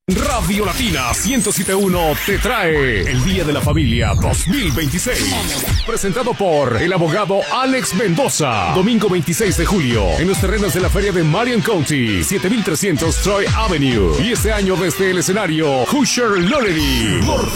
Radio Latina 107.1 te trae el Día de la Familia 2026. Presentado por el abogado Alex Mendoza. Domingo 26 de julio en los terrenos de la feria de Marion County, 7300 Troy Avenue. Y este año desde el escenario Hoosier Lolly.